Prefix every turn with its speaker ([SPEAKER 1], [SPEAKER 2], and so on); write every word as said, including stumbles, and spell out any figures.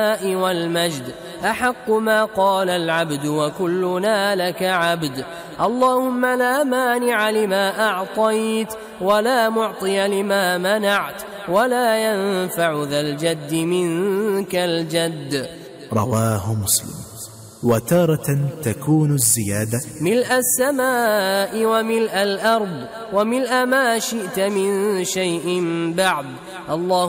[SPEAKER 1] الثناء والمجد أحق ما قال العبد وكلنا لك عبد. اللهم لا مانع لما أعطيت ولا معطي لما منعت ولا ينفع ذا الجد منك الجد.
[SPEAKER 2] رواه مسلم. وتارة تكون الزيادة
[SPEAKER 1] ملء السماء وملء الأرض وملء ما شئت من شيء بعد. الله